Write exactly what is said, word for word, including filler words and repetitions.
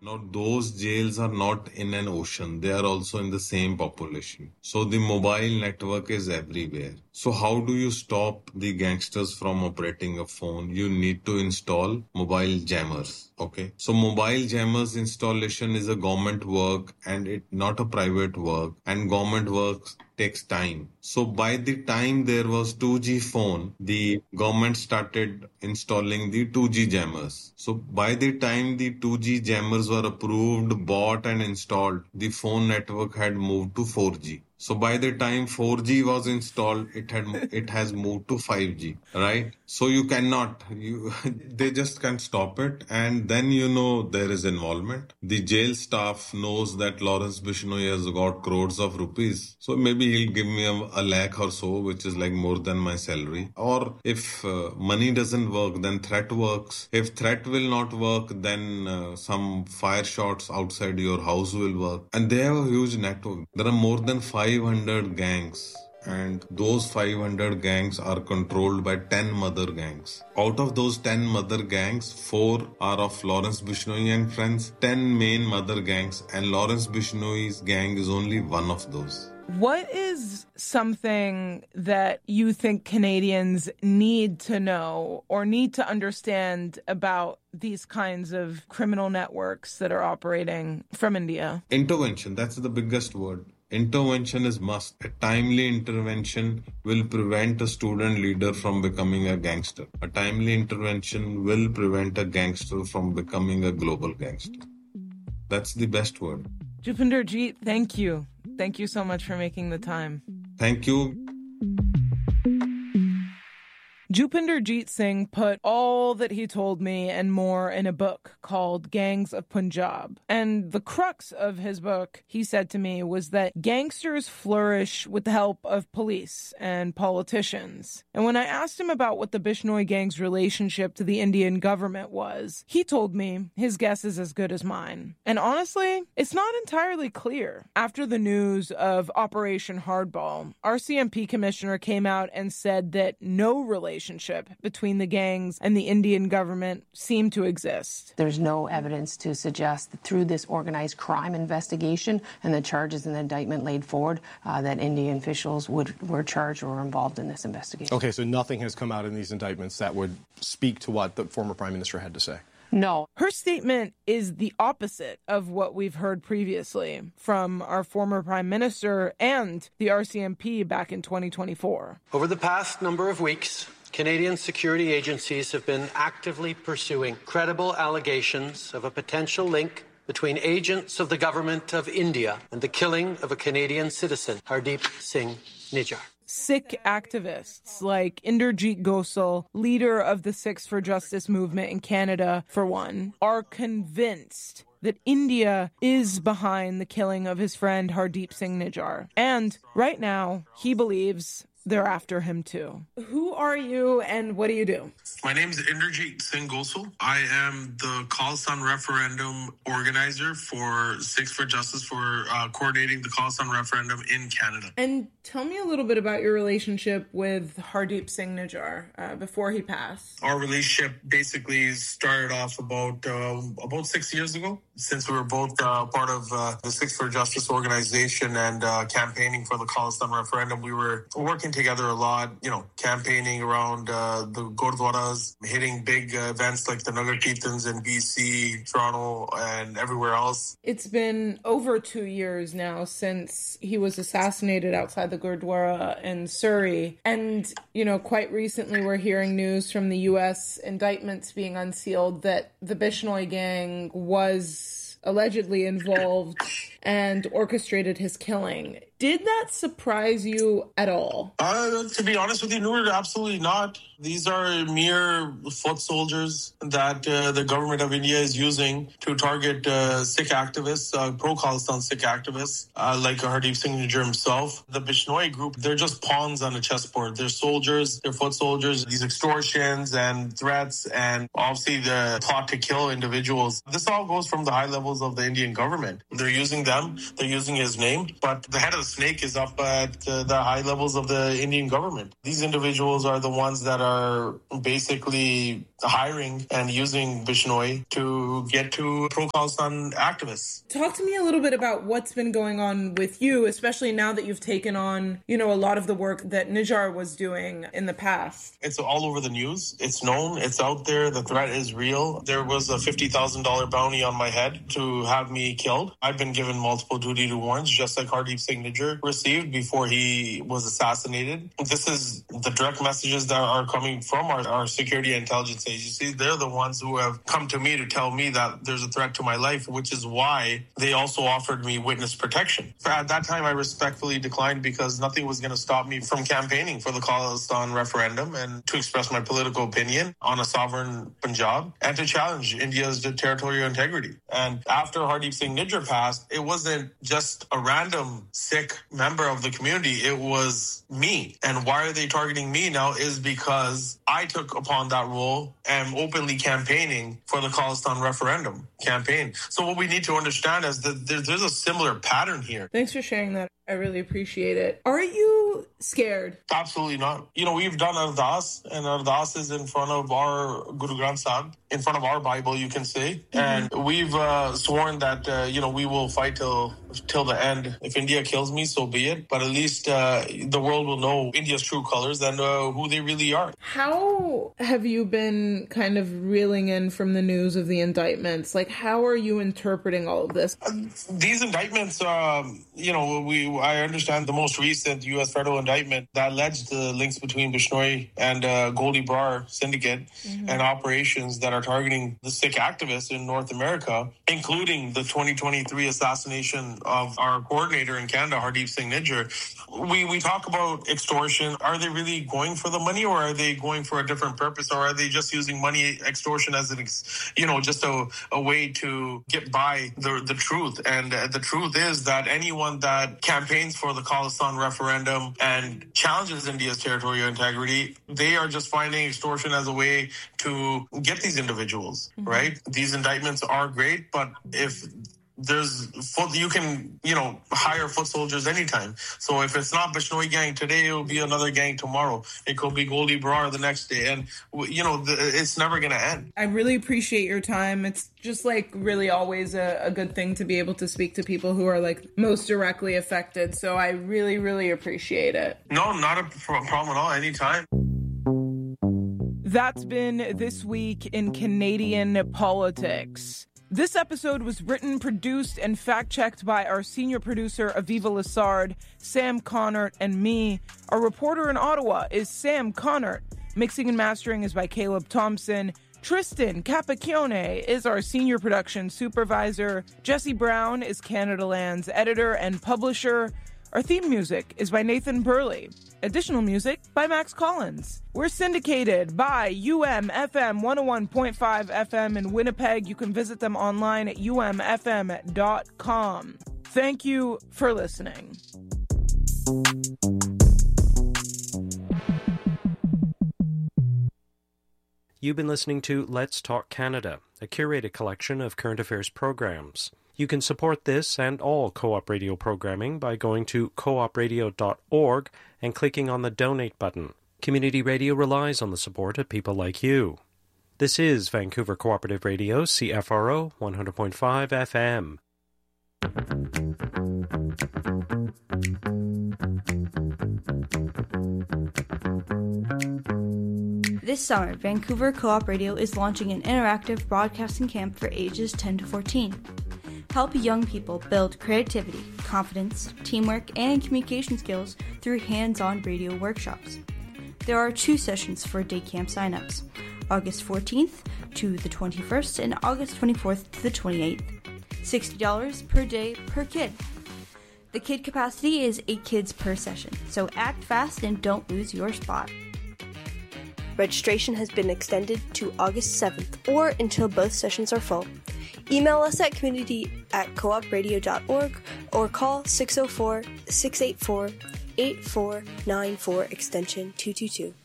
Now, those jails are not in an ocean. They are also in the same population. So the mobile network is everywhere. So how do you stop the gangsters from operating a phone? You need to install mobile jammers. Okay. So mobile jammers installation is a government work and it not a private work, and government work takes time. So by the time there was two G phone, the government started installing the two G jammers. So by the time the two G jammers were approved, bought and installed, the phone network had moved to four G. So by the time four G was installed, it had it has moved to five G, right? So you cannot, you they just can't stop it. And then, you know, there is involvement. The jail staff knows that Lawrence Bishnoi has got crores of rupees. So maybe he'll give me a, a lakh or so, which is like more than my salary. Or if uh, money doesn't work, then threat works. If threat will not work, then uh, some fire shots outside your house will work. And they have a huge network. There are more than five hundred gangs, and those five hundred gangs are controlled by ten mother gangs. Out of those ten mother gangs, four are of Lawrence Bishnoi and friends, ten main mother gangs, and Lawrence Bishnoi's gang is only one of those. What is something that you think Canadians need to know or need to understand about these kinds of criminal networks that are operating from India? Intervention, that's the biggest word. Intervention is must. A timely intervention will prevent a student leader from becoming a gangster. A timely intervention will prevent a gangster from becoming a global gangster. That's the best word. Jhupinder Jeet, thank you. Thank you so much for making the time. Thank you. Jhupinder Jeet Singh put all that he told me and more in a book called Gangs of Punjab. And the crux of his book, he said to me, was that gangsters flourish with the help of police and politicians. And when I asked him about what the Bishnoi gang's relationship to the Indian government was, he told me his guess is as good as mine. And honestly, it's not entirely clear. After the news of Operation Hardball, R C M P commissioner came out and said that no relationship between the gangs and the Indian government seemed to exist. There's no evidence to suggest that through this organized crime investigation and the charges and the indictment laid forward, uh, that Indian officials would were charged or were involved in this investigation. Okay, so nothing has come out in these indictments that would speak to what the former Prime Minister had to say? No. Her statement is the opposite of what we've heard previously from our former Prime Minister and the R C M P back in twenty twenty-four. Over the past number of weeks, Canadian security agencies have been actively pursuing credible allegations of a potential link between agents of the government of India and the killing of a Canadian citizen, Hardeep Singh Nijjar. Sikh activists like Inderjeet Gosal, leader of the Sikhs for Justice movement in Canada, for one, are convinced that India is behind the killing of his friend Hardeep Singh Nijjar. And right now, he believes they're after him too. Who are you and what do you do? My name is Inderjeet Singh Gosal. I am the Khalistan referendum organizer for Sikhs for Justice for uh, coordinating the Khalistan referendum in Canada. And tell me a little bit about your relationship with Hardeep Singh Nijjar uh, before he passed. Our relationship basically started off about uh, about six years ago, since we were both uh, part of uh, the Sikhs for Justice organization and uh, campaigning for the Khalistan referendum. We were working together a lot, you know, campaigning around uh, the Gurdwaras, hitting big uh, events like the Nagar Kirtans in B C, Toronto, and everywhere else. It's been over two years now since he was assassinated outside the Gurdwara in Surrey. And, you know, quite recently we're hearing news from the U S indictments being unsealed that the Bishnoi gang was allegedly involved and orchestrated his killing. Did that surprise you at all? Uh, to be honest with you, Noor, absolutely not. These are mere foot soldiers that uh, the government of India is using to target uh, Sikh activists, uh, pro-Khalistan Sikh activists, uh, like Hardeep Singh Nijjar himself. The Bishnoi group, they're just pawns on a chessboard. They're soldiers, they're foot soldiers. These extortions and threats and obviously the plot to kill individuals. This all goes from the high levels of the Indian government. They're using them, they're using his name, but the head of the snake is up at uh, the high levels of the Indian government. These individuals are the ones that are basically hiring and using Bishnoi to get to pro-Khalistan activists. Talk to me a little bit about what's been going on with you, especially now that you've taken on, you know, a lot of the work that Nijjar was doing in the past. It's all over the news. It's known. It's out there. The threat is real. There was a fifty thousand dollars bounty on my head to have me killed. I've been given multiple duty to warrants, just like Hardeep Singh Nijjar received before he was assassinated. This is the direct messages that are coming from our, our security and intelligence agencies. They're the ones who have come to me to tell me that there's a threat to my life, which is why they also offered me witness protection. At that time, I respectfully declined because nothing was going to stop me from campaigning for the Khalistan referendum and to express my political opinion on a sovereign Punjab and to challenge India's territorial integrity. And after Hardeep Singh Nijjar passed, it wasn't just a random Sikh member of the community. It was me. And why are they targeting me now is because I took upon that role and openly campaigning for the Khalistan referendum campaign. So what we need to understand is that there's a similar pattern here. Thanks for sharing that. I really appreciate it. Are you scared? Absolutely not. You know, we've done Ardas, and Ardas is in front of our Guru Granth Sahib, in front of our Bible, you can say. Mm-hmm. And we've uh, sworn that, uh, you know, we will fight till till the end. If India kills me, so be it. But at least uh, the world will know India's true colors and uh, who they really are. How have you been kind of reeling in from the news of the indictments? Like, how are you interpreting all of this? Uh, these indictments, um, you know, we I understand the most recent U S federal indictment that alleged the links between Bishnoi and uh, Goldie Brar syndicate mm-hmm. and operations that are targeting the Sikh activists in North America, including the twenty twenty-three assassination of our coordinator in Canada, Hardeep Singh Nijjar. We we talk about extortion. Are they really going for the money, or are they going for a different purpose, or are they just using money extortion as an, ex, you know, just a, a way to get by the the truth? And uh, the truth is that anyone that campaigns for the Khalistan referendum and challenges India's territorial integrity, they are just finding extortion as a way to get these individuals, mm-hmm. right? These indictments are great, but if there's foot, you can, you know, hire foot soldiers anytime. So if it's not Bishnoi gang today, it'll be another gang tomorrow. It could be Goldie Brar the next day. And, you know, the, it's never going to end. I really appreciate your time. It's just like really always a, a good thing to be able to speak to people who are like most directly affected. So I really, really appreciate it. No, not a problem at all. Anytime. That's been This Week in Canadian Politics. This episode was written, produced, and fact-checked by our senior producer, Aviva Lessard, Sam Connert, and me. Our reporter in Ottawa is Sam Connert. Mixing and mastering is by Caleb Thompson. Tristan Capacchione is our senior production supervisor. Jesse Brown is Canada Land's editor and publisher. Our theme music is by Nathan Burley. Additional music by Max Collins. We're syndicated by U M F M one oh one point five F M in Winnipeg. You can visit them online at u m f m dot com. Thank you for listening. You've been listening to Let's Talk Canada, a curated collection of current affairs programs. You can support this and all Co-op Radio programming by going to co op radio dot org and clicking on the Donate button. Community radio relies on the support of people like you. This is Vancouver Cooperative Radio, C F R O one hundred point five F M. This summer, Vancouver Co-op Radio is launching an interactive broadcasting camp for ages ten to fourteen. Help young people build creativity, confidence, teamwork, and communication skills through hands-on radio workshops. There are two sessions for day camp signups, August fourteenth to the twenty-first and August twenty-fourth to the twenty-eighth. sixty dollars per day per kid. The kid capacity is eight kids per session, so act fast and don't lose your spot. Registration has been extended to August seventh or until both sessions are full. Email us at community at co op radio dot org or call six oh four, six eight four, eight four nine four extension two two two.